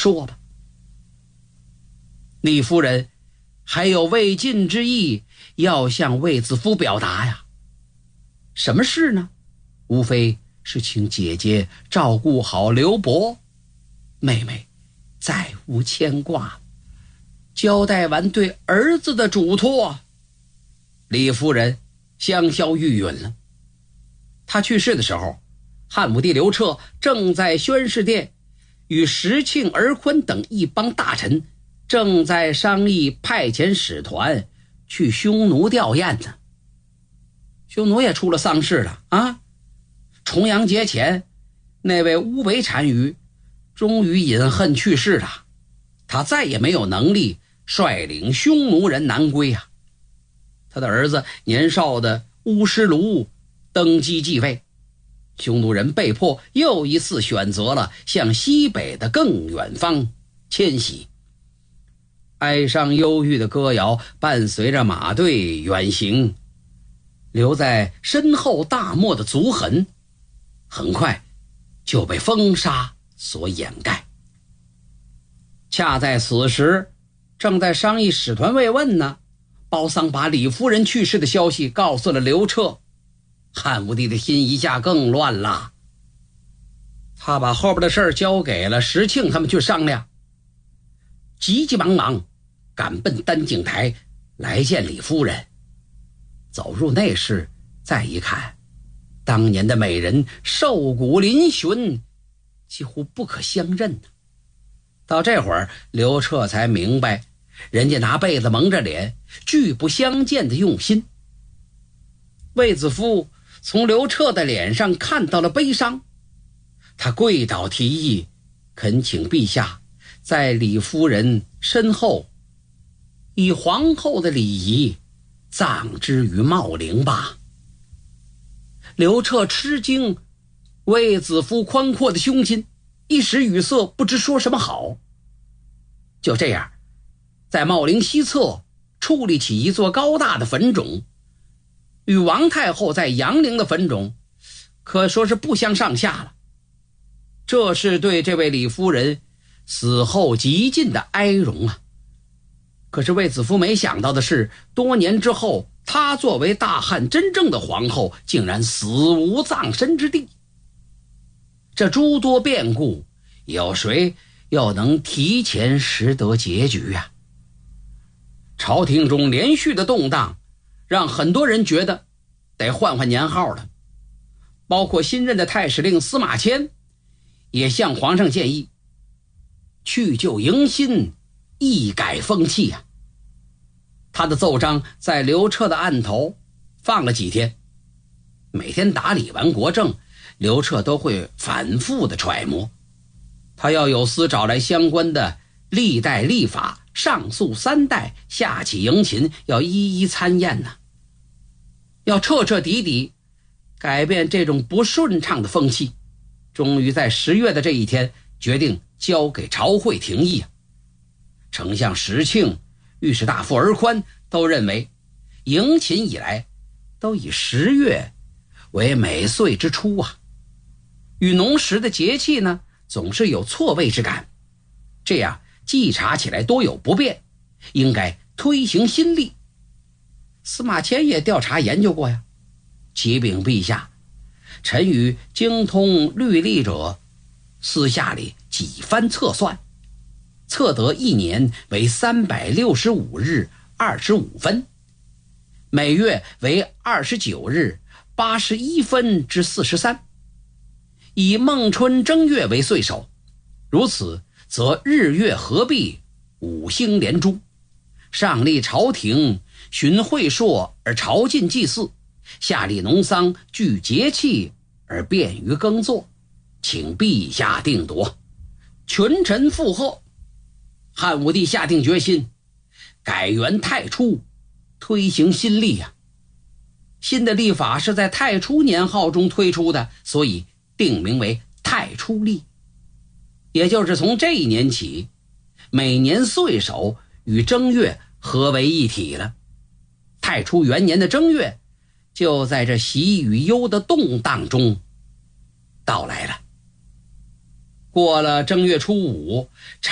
说吧。李夫人还有未尽之意要向卫子夫表达呀。什么事呢？无非是请姐姐照顾好刘伯，妹妹再无牵挂，交代完对儿子的嘱托，李夫人香消玉殒了。她去世的时候，汉武帝刘彻正在宣示殿，与石庆、儿坤等一帮大臣正在商议派遣使团去匈奴吊唁呢。匈奴也出了丧事了啊！重阳节前，那位乌北单于终于饮恨去世了，他再也没有能力率领匈奴人南归啊。他的儿子年少的乌师卢登基继位，匈奴人被迫又一次选择了向西北的更远方迁徙。哀伤忧郁的歌谣伴随着马队远行，留在身后大漠的足痕很快就被风沙所掩盖。恰在此时，正在商议使团慰问呢，包桑把李夫人去世的消息告诉了刘彻。汉武帝的心一下更乱了，他把后边的事儿交给了石庆他们去商量，急急忙忙赶奔丹景台来见李夫人。走入内室，再一看，当年的美人瘦骨嶙峋，几乎不可相认。到这会儿，刘彻才明白人家拿被子蒙着脸，拒不相见的用心。卫子夫从刘彻的脸上看到了悲伤，他跪倒提议，恳请陛下在李夫人身后以皇后的礼仪葬之于茂陵吧。刘彻吃惊卫子夫宽阔的胸襟，一时语塞，不知说什么好。就这样，在茂陵西侧矗立起一座高大的坟冢，与王太后在阳陵的坟冢可说是不相上下了。这是对这位李夫人死后极尽的哀荣啊！可是卫子夫没想到的是，多年之后，她作为大汉真正的皇后，竟然死无葬身之地。这诸多变故，有谁又能提前识得结局啊？朝廷中连续的动荡，让很多人觉得得换换年号了。包括新任的太史令司马迁也向皇上建议去旧迎新，一改风气啊。他的奏章在刘彻的案头放了几天，每天打理完国政，刘彻都会反复的揣摩，他要有司找来相关的历代历法，上溯3代，下起迎秦，要一一参验呢，要彻彻底底改变这种不顺畅的风气。终于在10月的这一天，决定交给朝会廷议啊。丞相石庆、御史大夫儿宽都认为，迎秦以来都以10月为每岁之初啊，与农时的节气呢，总是有错位之感，这样稽查起来多有不便，应该推行新历。司马迁也调查研究过呀，启禀陛下，臣与精通律历者私下里几番测算，测得一年为365日25分，每月为29日81分之43，以孟春正月为岁首，如此则日月合璧，五星连珠，上立朝廷，循会朔而朝觐祭祀，下立农桑，具节气而便于耕作，请陛下定夺。群臣附和。汉武帝下定决心，改元太初，推行新历啊。新的历法是在太初年号中推出的，所以定名为太初历。也就是从这一年起，每年岁首与正月合为一体了。太初元年的正月，就在这喜与忧的动荡中到来了。过了正月初5，